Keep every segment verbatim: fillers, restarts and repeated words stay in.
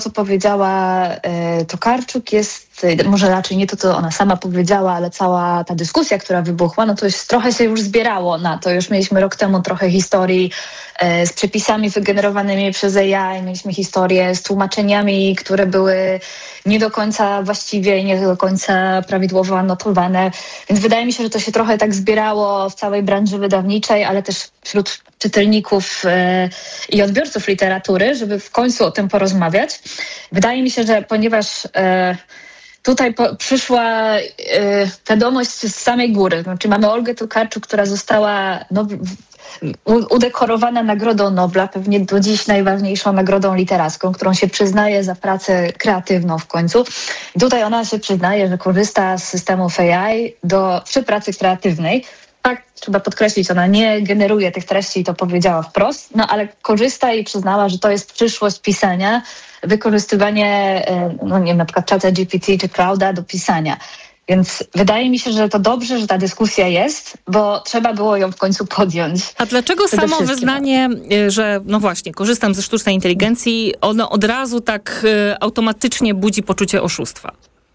co powiedziała e, Tokarczuk jest, e, może raczej nie to, co ona sama powiedziała, ale cała ta dyskusja, która wybuchła, no to jest, trochę się już zbierało na to. Już mieliśmy rok temu trochę historii e, z przepisami wygenerowanymi przez A I, mieliśmy historię z tłumaczeniami, które były nie do końca właściwie i nie do końca prawidłowo anotowane. Więc wydaje mi się, że to się trochę tak zbierało w całej branży wydawniczej, ale też wśród czytelników e, i odbiorców literatury, żeby w końcu o tym porozmawiać. Wydaje mi się, że ponieważ e, tutaj po, przyszła e, wiadomość z samej góry, znaczy mamy Olgę Tokarczuk, która została no, u, udekorowana Nagrodą Nobla, pewnie do dziś najważniejszą nagrodą literacką, którą się przyznaje za pracę kreatywną w końcu. I tutaj ona się przyznaje, że korzysta z systemów A I do, przy pracy kreatywnej. Tak, trzeba podkreślić, ona nie generuje tych treści i to powiedziała wprost, no ale korzysta i przyznała, że to jest przyszłość pisania, wykorzystywanie, no nie wiem, na przykład czata G P T czy Clouda do pisania. Więc wydaje mi się, że to dobrze, że ta dyskusja jest, bo trzeba było ją w końcu podjąć. A dlaczego samo wyznanie, że no właśnie, korzystam ze sztucznej inteligencji, ono od razu tak automatycznie budzi poczucie oszustwa?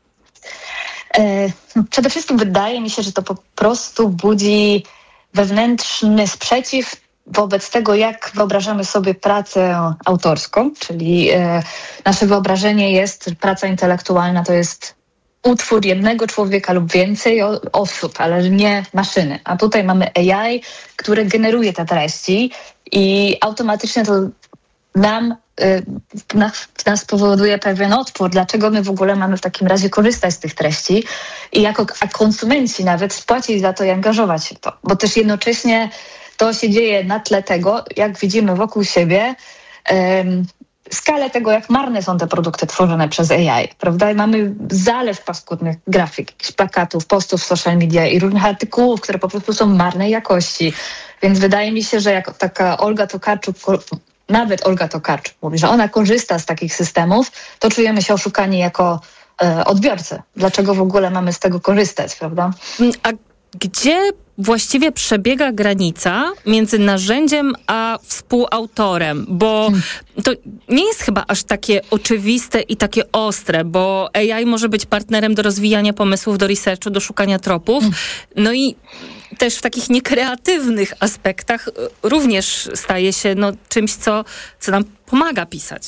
Przede wszystkim wydaje mi się, że to po prostu budzi wewnętrzny sprzeciw wobec tego, jak wyobrażamy sobie pracę autorską, czyli e, nasze wyobrażenie jest, że praca intelektualna to jest utwór jednego człowieka lub więcej osób, ale nie maszyny. A tutaj mamy A I, które generuje te treści i automatycznie to nam w nas powoduje pewien odpór. Dlaczego my w ogóle mamy w takim razie korzystać z tych treści i jako a konsumenci nawet spłacić za to i angażować się w to. Bo też jednocześnie to się dzieje na tle tego, jak widzimy wokół siebie um, skalę tego, jak marne są te produkty tworzone przez A I, prawda? I mamy zalew paskudnych grafik, jakichś plakatów, postów w social media i różnych artykułów, które po prostu są marnej jakości. Więc wydaje mi się, że jak taka Olga Tokarczuk, nawet Olga Tokarczuk mówi, że ona korzysta z takich systemów, to czujemy się oszukani jako e, odbiorcy. Dlaczego w ogóle mamy z tego korzystać, prawda? A gdzie właściwie przebiega granica między narzędziem a współautorem? Bo to nie jest chyba aż takie oczywiste i takie ostre, bo A I może być partnerem do rozwijania pomysłów, do researchu, do szukania tropów. No i też w takich niekreatywnych aspektach również staje się no, czymś, co, co nam pomaga pisać.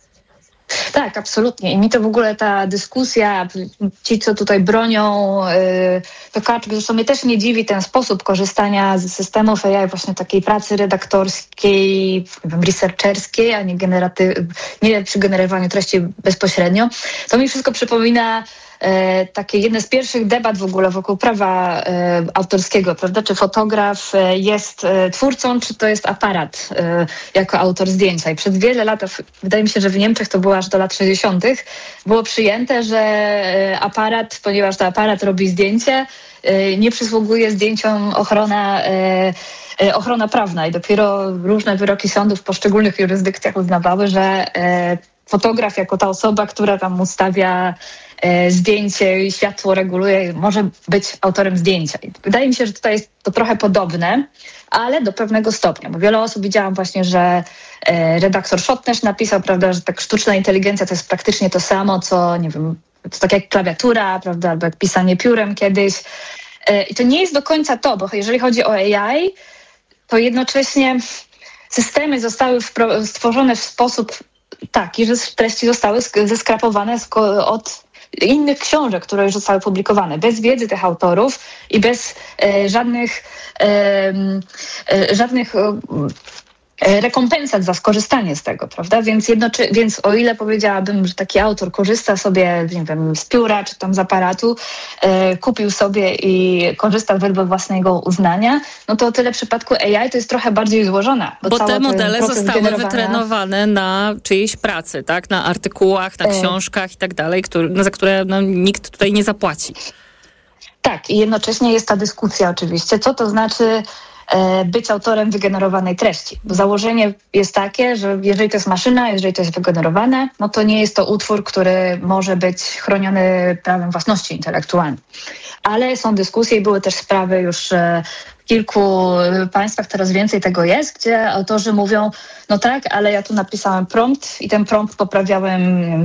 Tak, absolutnie. I mi to w ogóle ta dyskusja, ci, co tutaj bronią yy, Tokarczuk, zresztą mnie też nie dziwi ten sposób korzystania z systemów A I, właśnie takiej pracy redaktorskiej, nie wiem, researcherskiej, a nie, generaty- nie przy generowaniu treści bezpośrednio. To mi wszystko przypomina E, takie jedne z pierwszych debat w ogóle wokół prawa e, autorskiego, prawda? Czy fotograf e, jest e, twórcą, czy to jest aparat e, jako autor zdjęcia. I przez wiele lat, wydaje mi się, że w Niemczech to było aż do lat sześćdziesiątych, było przyjęte, że e, aparat, ponieważ to aparat robi zdjęcie, e, nie przysługuje zdjęciom ochrona e, e, ochrona prawna i dopiero różne wyroki sądów w poszczególnych jurysdykcjach uznawały, że e, fotograf jako ta osoba, która tam ustawia e, zdjęcie i światło reguluje, może być autorem zdjęcia. I wydaje mi się, że tutaj jest to trochę podobne, ale do pewnego stopnia. Bo wiele osób widziałam właśnie, że e, redaktor Szotnerz napisał, prawda, że tak sztuczna inteligencja to jest praktycznie to samo, co, nie wiem, to tak jak klawiatura, prawda, albo jak pisanie piórem kiedyś. E, I to nie jest do końca to, bo jeżeli chodzi o A I, to jednocześnie systemy zostały wpro- stworzone w sposób taki, że treści zostały sk- zeskrapowane sk- od innych książek, które już zostały publikowane, bez wiedzy tych autorów i bez e, żadnych, e, e, żadnych e, rekompensat za skorzystanie z tego, prawda? Więc, jednoczy- więc o ile powiedziałabym, że taki autor korzysta sobie, nie wiem, z pióra czy tam z aparatu, e, kupił sobie i korzysta wedle własnego uznania, no to o tyle w przypadku A I to jest trochę bardziej złożona. Bo, bo te modele zostały generowania... wytrenowane na czyjejś pracy, tak? Na artykułach, na e... książkach i tak dalej, który, no, za które no, nikt tutaj nie zapłaci. Tak, i jednocześnie jest ta dyskusja oczywiście, co to znaczy być autorem wygenerowanej treści. Bo założenie jest takie, że jeżeli to jest maszyna, jeżeli to jest wygenerowane, no to nie jest to utwór, który może być chroniony prawem własności intelektualnej. Ale są dyskusje i były też sprawy już w kilku państwach, coraz więcej tego jest, gdzie autorzy mówią, no tak, ale ja tu napisałem prompt i ten prompt poprawiałem